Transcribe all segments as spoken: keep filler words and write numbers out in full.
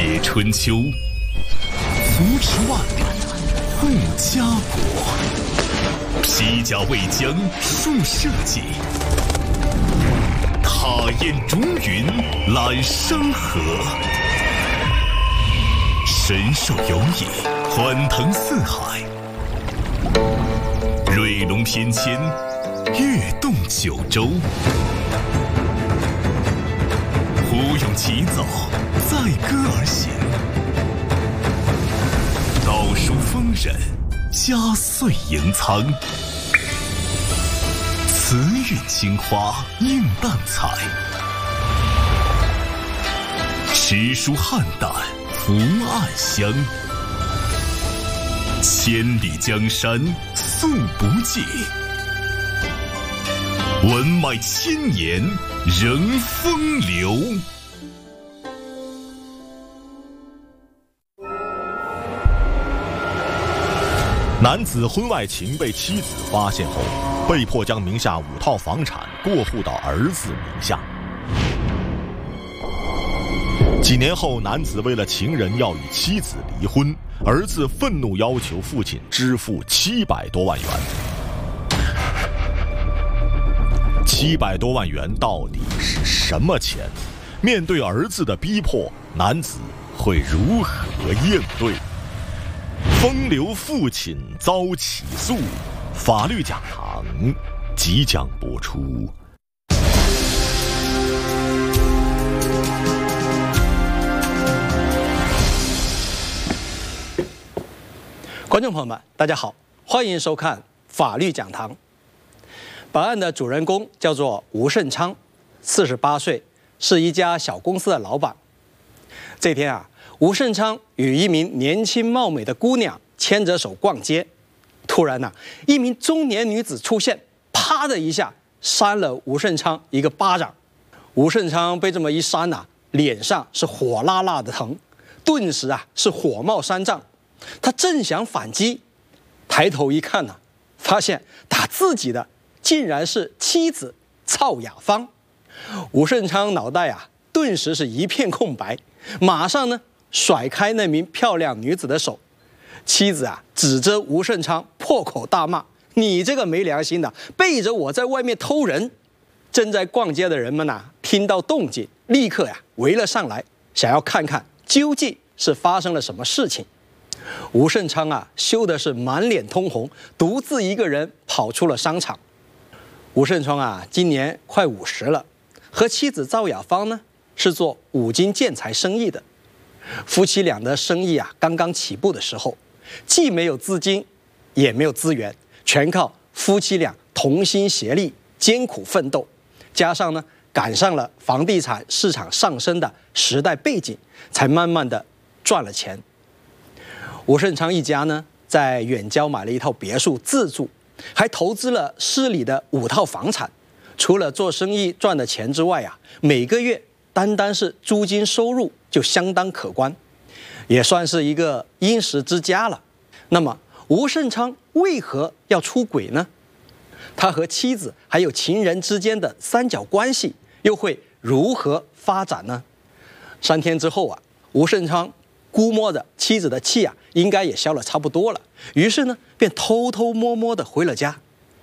写春秋，扶持万里，护家国。披甲为将，树社稷。踏烟逐云，揽山河。神兽游弋，欢腾四海。瑞龙翩跹，跃动九州。虎勇疾走，载歌而行。道书丰稔，佳岁迎苍。慈韵青花映淡彩，诗书汉胆福暗香。千里江山素不尽，文脉千年仍风流。 男子婚外情被妻子发现后，被迫将名下五套房产过户到儿子名下。几年后，男子为了情人要与妻子离婚，儿子愤怒要求父亲支付七百多万元。七百多万元到底是什么钱？面对儿子的逼迫，男子会如何应对？风流父亲遭起诉，法律讲堂即将播出。 观众朋友们，大家好，欢迎收看法律讲堂。本案的主人公叫做吴胜昌，四十八岁，是一家小公司的老板。这天啊，吴胜昌与一名年轻貌美的姑娘牵着手逛街，突然呢、啊，一名中年女子出现，啪的一下扇了吴胜昌一个巴掌。吴胜昌被这么一扇啊，脸上是火辣辣的疼，顿时啊是火冒三丈。他正想反击，抬头一看呢、啊，发现打自己的竟然是妻子曹雅芳。吴胜昌脑袋啊顿时是一片空白，马上呢甩开那名漂亮女子的手。妻子啊指着吴胜昌破口大骂：“你这个没良心的，背着我在外面偷人！”正在逛街的人们呐、啊，听到动静，立刻呀围了上来，想要看看究竟是发生了什么事情。吴胜昌啊羞的是满脸通红，独自一个人跑出了商场。吴胜昌啊今年快五十了，和妻子赵雅芳呢是做五金建材生意的。夫妻俩的生意啊刚刚起步的时候，既没有资金，也没有资源，全靠夫妻俩同心协力，艰苦奋斗，加上呢赶上了房地产市场上升的时代背景，才慢慢的赚了钱。吴胜昌一家呢，在远郊买了一套别墅自住，还投资了市里的五套房产。除了做生意赚的钱之外啊，每个月单单是租金收入就相当可观，也算是一个殷实之家了。那么，吴胜昌为何要出轨呢？他和妻子还有情人之间的三角关系又会如何发展呢？三天之后啊，吴胜昌估摸着妻子的气啊，应该也消了差不多了，于是呢，便偷偷摸摸的回了家。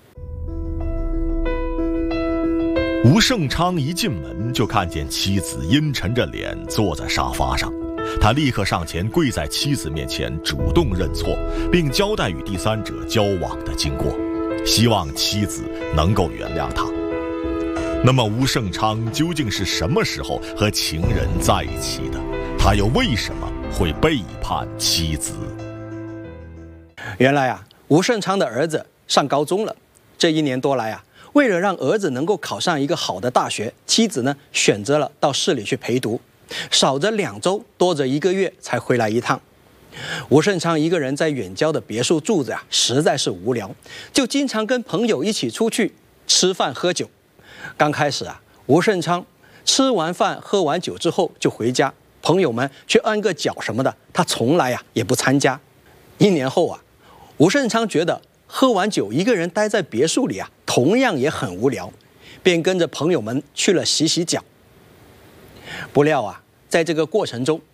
吴胜昌一进门就看见妻子阴沉着脸坐在沙发上，他立刻上前跪在妻子面前，主动认错，并交代与第三者交往的经过，希望妻子能够原谅他。那么吴胜昌究竟是什么时候和情人在一起的？他又为什么会背叛妻子？ 原来啊，吴胜昌的儿子上高中了，这一年多来啊，为了让儿子能够考上一个好的大学，妻子呢选择了到市里去陪读，少则两周，多则一个月才回来一趟。吴胜昌一个人在远郊的别墅住着啊，实在是无聊，就经常跟朋友一起出去吃饭喝酒。刚开始啊，吴胜昌吃完饭喝完酒之后就回家，朋友们去按个脚什么的，他从来啊也不参加。一年后啊，吴胜昌觉得喝完酒一个人待在别墅里啊，同样也很无聊，便跟着朋友们去了洗洗脚。不料啊，在这个过程中，